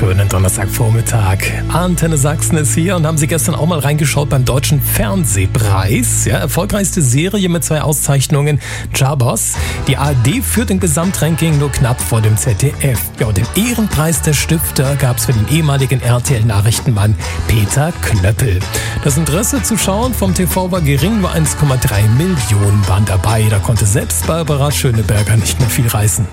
wunderschönen Donnerstagvormittag. Antenne Sachsen ist hier und haben Sie gestern auch mal reingeschaut beim Deutschen Fernsehpreis. Ja, erfolgreichste Serie mit 2 Auszeichnungen, Chabos. Die ARD führt im Gesamtranking nur knapp vor dem ZDF. Ja, und den Ehrenpreis der Stifter gab es für den ehemaligen RTL-Nachrichtenmann Peter Knöppel. Das Interesse zu schauen vom TV war gering, nur 1,3 Millionen waren dabei. Da konnte selbst Barbara Schöneberger nicht mehr viel reißen.